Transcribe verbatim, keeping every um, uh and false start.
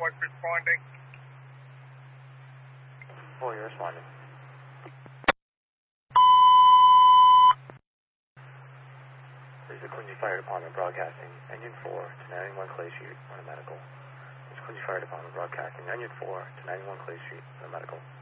one responding. four, you're responding. This is the Quincy Fire Department broadcasting Engine four to ninety-one Clay Street on a medical. This is Quincy Fire Department broadcasting Engine four to ninety-one Clay Street on a medical.